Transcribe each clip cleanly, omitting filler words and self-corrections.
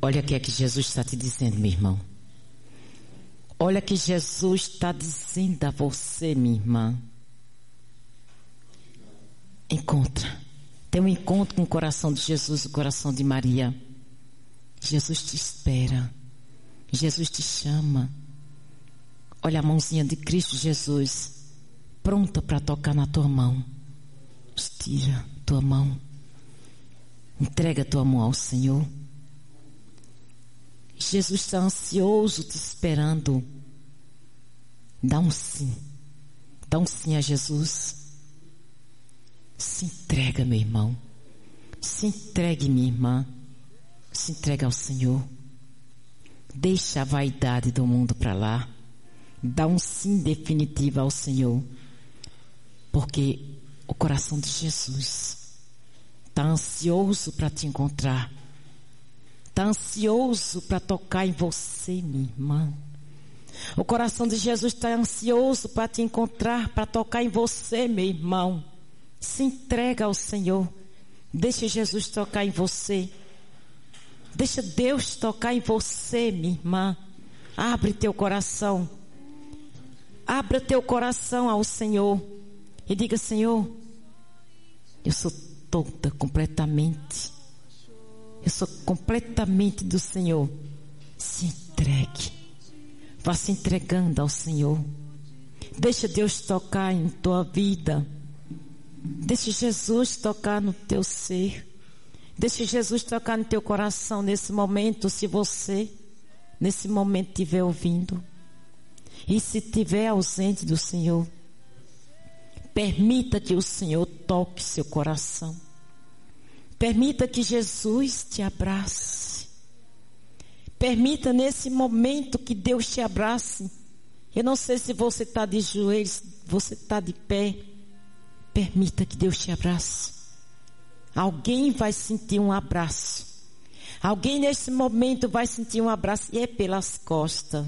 Olha o que é que Jesus está te dizendo, meu irmão. Olha o que Jesus está dizendo a você, minha irmã. Tem um encontro com o coração de Jesus, o coração de Maria. Jesus te espera. Jesus te chama. Olha a mãozinha de Cristo Jesus, pronta para tocar na tua mão. Estira tua mão. Entrega tua mão ao Senhor. Jesus está ansioso te esperando. Dá um sim. Dá um sim a Jesus. Se entrega, meu irmão. Se entregue, minha irmã. Se entrega ao Senhor. Deixa a vaidade do mundo para lá. Dá um sim definitivo ao Senhor. Porque o coração de Jesus está ansioso para te encontrar. Está ansioso para tocar em você, minha irmã. O coração de Jesus está ansioso para te encontrar, para tocar em você, meu irmão. Se entrega ao Senhor. Deixa Jesus tocar em você. Deixa Deus tocar em você, minha irmã. Abre teu coração. Abra teu coração ao Senhor. E diga: Senhor, eu sou toda, completamente. Eu sou completamente do Senhor. Se entregue. Vá se entregando ao Senhor. Deixa Deus tocar em tua vida. Deixa Jesus tocar no teu ser. Deixa Jesus tocar no teu coração nesse momento, se você nesse momento estiver ouvindo. E se estiver ausente do Senhor, permita que o Senhor toque seu coração. Permita que Jesus te abrace. Permita nesse momento que Deus te abrace. Eu não sei se você está de joelhos, você está de pé. Permita que Deus te abrace. Alguém vai sentir um abraço. Alguém nesse momento vai sentir um abraço. E é pelas costas.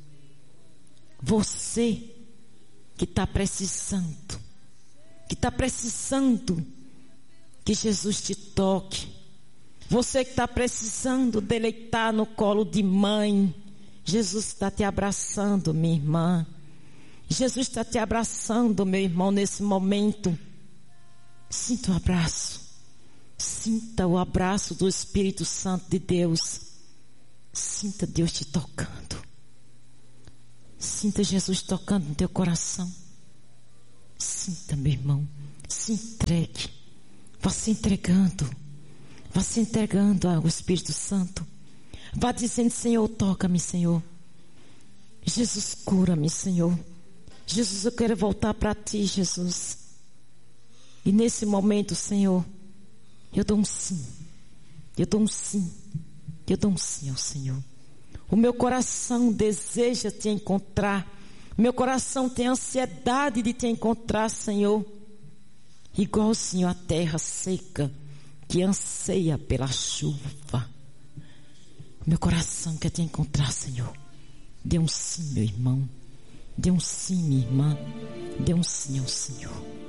Você que está precisando. Que está precisando que Jesus te toque. Você que está precisando deleitar no colo de mãe. Jesus está te abraçando, minha irmã. Jesus está te abraçando, meu irmão, nesse momento. Sinta o abraço. Sinta o abraço do Espírito Santo de Deus. Sinta Deus te tocando. Sinta Jesus tocando no teu coração. Sinta, meu irmão. Se entregue. Vá se entregando. Vá se entregando ao Espírito Santo. Vá dizendo: Senhor, toca-me, Senhor. Jesus, cura-me, Senhor. Jesus, eu quero voltar para ti, Jesus. E nesse momento, Senhor, eu dou um sim. Eu dou um sim. Eu dou um sim ao Senhor. O meu coração deseja te encontrar. O meu coração tem ansiedade de te encontrar, Senhor. Igual o Senhor, a terra seca que anseia pela chuva. O meu coração quer te encontrar, Senhor. Dê um sim, meu irmão. Dê um sim, minha irmã. Dê um sim ao Senhor.